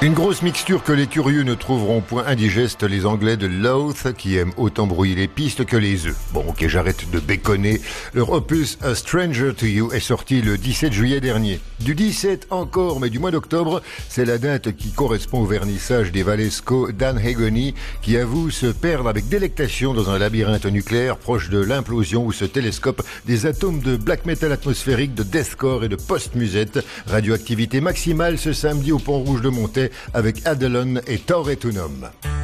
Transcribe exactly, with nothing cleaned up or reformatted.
Une grosse mixture que les curieux ne trouveront point indigeste, les Anglais de Louth, qui aiment autant brouiller les pistes que les œufs. Bon, ok, j'arrête de béconner. Leur opus A Stranger to You est sorti le dix-sept juillet dernier. Du dix-sept encore, mais du mois d'octobre, c'est la date qui correspond au vernissage des Valesco Dan Hagony, qui avoue se perdre avec délectation dans un labyrinthe nucléaire proche de l'implosion où se télescopent des atomes de black metal atmosphérique, de deathcore et de post-musette. Radioactivité maximale ce samedi au Pont Rouge de Montaix avec Adelon et Thor Etunum.